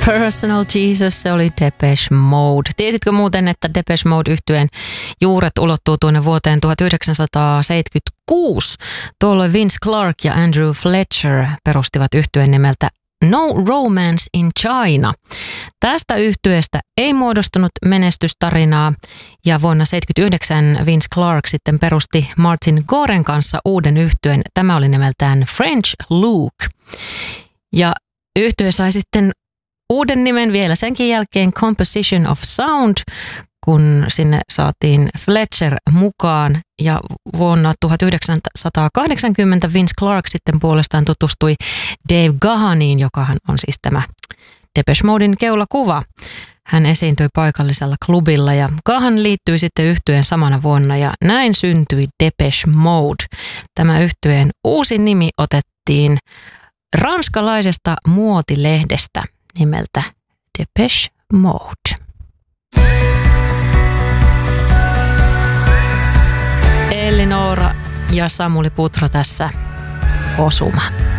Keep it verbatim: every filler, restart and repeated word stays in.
Personal Jesus, se oli Depeche Mode. Tiesitkö muuten, että Depeche Mode-yhtyeen juuret ulottuu tuonne vuoteen tuhatyhdeksänsataaseitsemänkymmentäkuusi? Tuolloin Vince Clarke ja Andrew Fletcher perustivat yhtyeen nimeltä No Romance in China. Tästä yhtyeestä ei muodostunut menestystarinaa ja vuonna tuhatyhdeksänsataaseitsemänkymmentäyhdeksän Vince Clarke sitten perusti Martin Goren kanssa uuden yhtyeen. Tämä oli nimeltään French Luke. Ja yhtye sai sitten uuden nimen vielä senkin jälkeen Composition of Sound, kun sinne saatiin Fletcher mukaan. Ja vuonna tuhatyhdeksänsataakahdeksankymmentä Vince Clarke sitten puolestaan tutustui Dave Gahaniin, jokahan on siis tämä Depeche Moden keulakuva. Hän esiintyi paikallisella klubilla ja Gahan liittyi sitten yhtyeen samana vuonna ja näin syntyi Depeche Mode. Tämä yhtyeen uusi nimi otettiin ranskalaisesta muotilehdestä nimeltä Depeche Mode. Elli Noora ja Samuli Putro tässä Osuma.